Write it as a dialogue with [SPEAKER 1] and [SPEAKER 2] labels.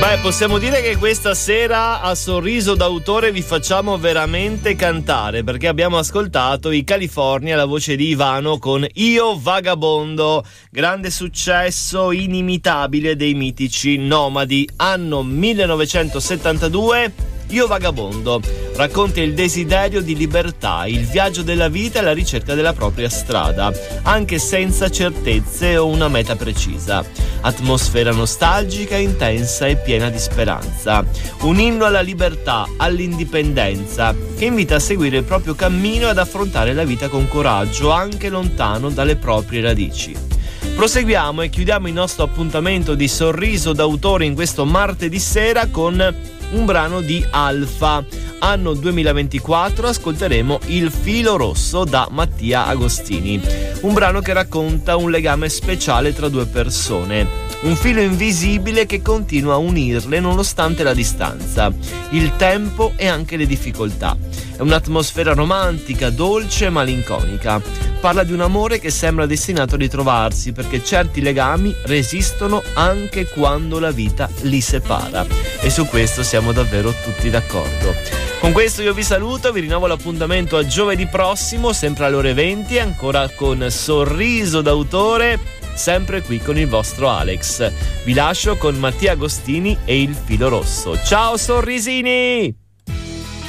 [SPEAKER 1] Possiamo dire che questa sera a Sorriso d'autore vi facciamo veramente cantare, perché abbiamo ascoltato i California, la voce di Ivano con Io Vagabondo, grande successo inimitabile dei mitici Nomadi, anno 1972. Io Vagabondo racconta il desiderio di libertà, il viaggio della vita e la ricerca della propria strada, anche senza certezze o una meta precisa. Atmosfera nostalgica, intensa e piena di speranza. Un inno alla libertà, all'indipendenza, che invita a seguire il proprio cammino e ad affrontare la vita con coraggio, anche lontano dalle proprie radici. Proseguiamo e chiudiamo il nostro appuntamento di Sorriso d'autore in questo martedì sera con un brano di Alfa. Anno 2024 ascolteremo Il filo rosso da Mattia Agostini, un brano che racconta un legame speciale tra due persone, un filo invisibile che continua a unirle nonostante la distanza, il tempo e anche le difficoltà. È un'atmosfera romantica, dolce e malinconica. Parla di un amore che sembra destinato a ritrovarsi, perché certi legami resistono anche quando la vita li separa. E su questo siamo davvero tutti d'accordo. Con questo io vi saluto, vi rinnovo l'appuntamento a giovedì prossimo, sempre alle ore 20, ancora con Sorriso d'autore, sempre qui con il vostro Alex. Vi lascio con Mattia Agostini e Il filo rosso. Ciao sorrisini!